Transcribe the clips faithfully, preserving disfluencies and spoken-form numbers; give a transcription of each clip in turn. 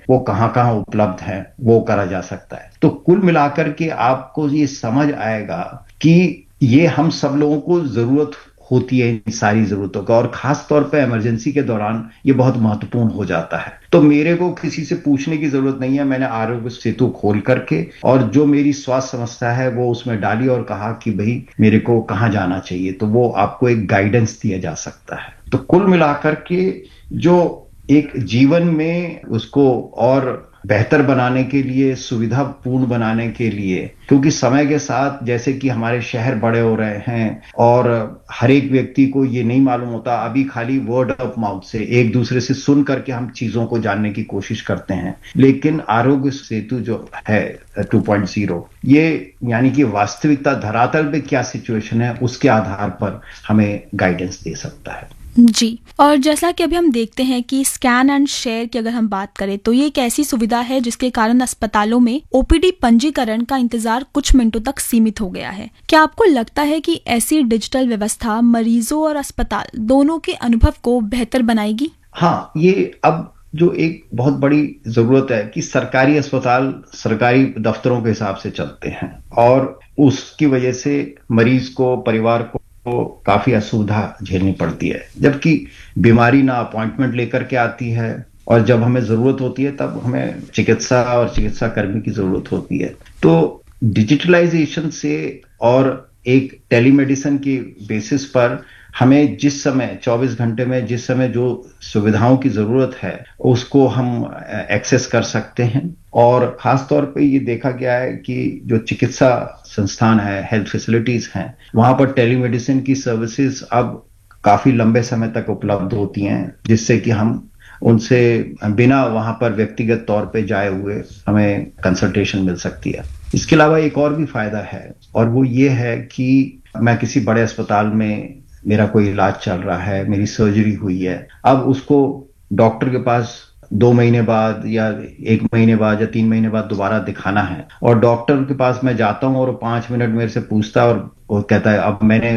वो कहाँ कहाँ उपलब्ध है, वो करा जा सकता है। तो कुल मिलाकर के आपको ये समझ आएगा कि ये हम सब लोगों को जरूरत होती है इन सारी जरूरतों का, और खास तौर पे इमरजेंसी के दौरान ये बहुत महत्वपूर्ण हो जाता है। तो मेरे को किसी से पूछने की जरूरत नहीं है, मैंने आरोग्य सेतु खोल करके और जो मेरी स्वास्थ्य समस्या है वो उसमें डाली और कहा कि भाई मेरे को कहाँ जाना चाहिए, तो वो आपको एक गाइडेंस दिया जा सकता है। तो कुल मिलाकर के जो एक जीवन में उसको और बेहतर बनाने के लिए, सुविधापूर्ण बनाने के लिए, क्योंकि समय के साथ जैसे कि हमारे शहर बड़े हो रहे हैं और हर एक व्यक्ति को ये नहीं मालूम होता, अभी खाली वर्ड ऑफ माउथ से एक दूसरे से सुन करके हम चीजों को जानने की कोशिश करते हैं, लेकिन आरोग्य सेतु जो है टू पॉइंट ज़ीरो ये यानी कि वास्तविकता धरातल पे क्या सिचुएशन है उसके आधार पर हमें गाइडेंस दे सकता है। जी, और जैसा कि अभी हम देखते हैं कि स्कैन एंड शेयर की अगर हम बात करें तो ये एक ऐसी सुविधा है जिसके कारण अस्पतालों में ओपीडी पंजीकरण का इंतजार कुछ मिनटों तक सीमित हो गया है। क्या आपको लगता है कि ऐसी डिजिटल व्यवस्था मरीजों और अस्पताल दोनों के अनुभव को बेहतर बनाएगी? हाँ, ये अब जो एक बहुत बड़ी जरूरत है कि सरकारी अस्पताल सरकारी दफ्तरों के हिसाब से चलते हैं और उसकी वजह से मरीज को, परिवार को तो काफी असुविधा झेलनी पड़ती है, जबकि बीमारी ना अपॉइंटमेंट लेकर के आती है और जब हमें जरूरत होती है तब हमें चिकित्सा और चिकित्सा कर्मी की जरूरत होती है। तो डिजिटलाइजेशन से और एक टेलीमेडिसिन की बेसिस पर हमें जिस समय चौबीस घंटे में जिस समय जो सुविधाओं की जरूरत है उसको हम एक्सेस कर सकते हैं। और खास तौर पे ये देखा गया है कि जो चिकित्सा संस्थान है, हेल्थ फैसिलिटीज हैं, वहां पर टेलीमेडिसिन की सर्विसेज अब काफी लंबे समय तक उपलब्ध होती हैं, जिससे कि हम उनसे बिना वहां पर व्यक्तिगत तौर पे जाए हुए हमें कंसल्टेशन मिल सकती है। इसके अलावा एक और भी फायदा है और वो ये है कि मैं किसी बड़े अस्पताल में मेरा कोई इलाज चल रहा है, मेरी सर्जरी हुई है, अब उसको डॉक्टर के पास दो महीने बाद या एक महीने बाद या तीन महीने बाद दोबारा दिखाना है और डॉक्टर के पास मैं जाता हूं और पांच मिनट मेरे से पूछता है और वो कहता है अब मैंने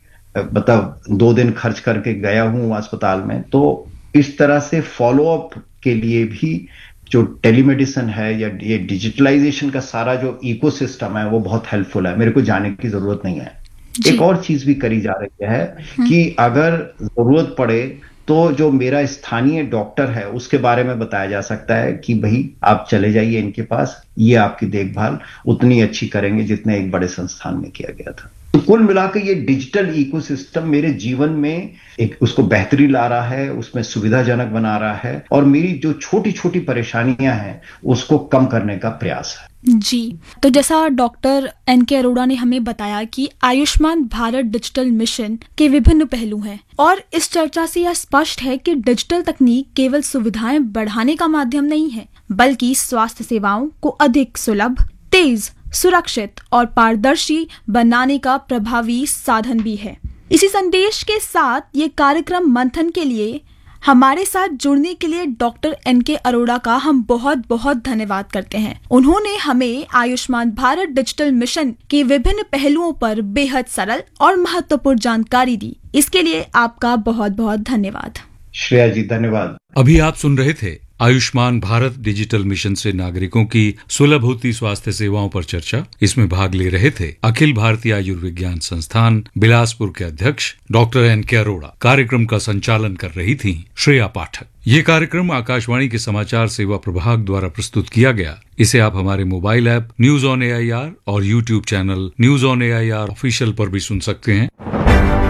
मतलब दो दिन खर्च करके गया हूं अस्पताल में। तो इस तरह से फॉलो अप के लिए भी जो टेलीमेडिसिन है या ये डिजिटलाइजेशन का सारा जो इकोसिस्टम है वो बहुत हेल्पफुल है, मेरे को जाने की जरूरत नहीं है। एक और चीज भी करी जा रही है कि अगर जरूरत पड़े तो जो मेरा स्थानीय डॉक्टर है उसके बारे में बताया जा सकता है कि भाई आप चले जाइए इनके पास, ये आपकी देखभाल उतनी अच्छी करेंगे जितने एक बड़े संस्थान में किया गया था। तो कुल मिलाकर ये डिजिटल इकोसिस्टम मेरे जीवन में एक उसको बेहतरी ला रहा है, उसमें सुविधाजनक बना रहा है और मेरी जो छोटी छोटी परेशानियां हैं उसको कम करने का प्रयास है। जी, तो जैसा डॉक्टर एन के अरोड़ा ने हमें बताया कि आयुष्मान भारत डिजिटल मिशन के विभिन्न पहलू हैं और इस चर्चा से यह स्पष्ट है कि डिजिटल तकनीक केवल सुविधाएं बढ़ाने का माध्यम नहीं है, बल्कि स्वास्थ्य सेवाओं को अधिक सुलभ, तेज, सुरक्षित और पारदर्शी बनाने का प्रभावी साधन भी है। इसी संदेश के साथ ये कार्यक्रम मंथन के लिए हमारे साथ जुड़ने के लिए डॉक्टर एन के अरोड़ा का हम बहुत बहुत धन्यवाद करते हैं। उन्होंने हमें आयुष्मान भारत डिजिटल मिशन के विभिन्न पहलुओं पर बेहद सरल और महत्वपूर्ण जानकारी दी। इसके लिए आपका बहुत बहुत धन्यवाद। श्रेया जी, धन्यवाद। अभी आप सुन रहे थे आयुष्मान भारत डिजिटल मिशन से नागरिकों की सुलभ होती स्वास्थ्य सेवाओं पर चर्चा। इसमें भाग ले रहे थे अखिल भारतीय आयुर्विज्ञान संस्थान बिलासपुर के अध्यक्ष डॉक्टर एन के अरोड़ा। कार्यक्रम का संचालन कर रही थी श्रेया पाठक। ये कार्यक्रम आकाशवाणी के समाचार सेवा प्रभाग द्वारा प्रस्तुत किया गया। इसे आप हमारे mobile app news on A I R और YouTube channel news on A I R official पर भी सुन सकते हैं।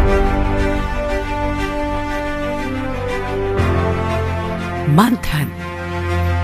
मंथन।